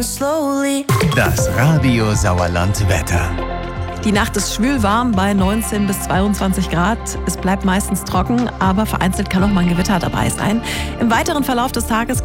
Das Radio Sauerland Wetter. Die Nacht ist schwül-warm bei 19 bis 22 Grad. Es bleibt meistens trocken, aber vereinzelt kann auch mal ein Gewitter dabei sein. Im weiteren Verlauf des Tages